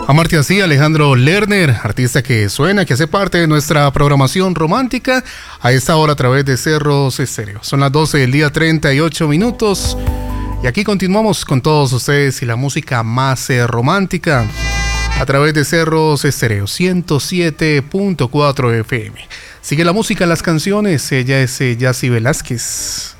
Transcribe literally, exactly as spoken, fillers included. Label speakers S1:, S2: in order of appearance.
S1: Amarte así, Alejandro Lerner, artista que suena, que hace parte de nuestra programación romántica a esta hora a través de Cerros Estéreo. Son las doce del día, treinta y ocho minutos. Y aquí continuamos con todos ustedes y la música más eh, romántica a través de Cerros Estéreo, ciento siete punto cuatro F M. Sigue la música, las canciones. Ella es eh, Yacy Velázquez.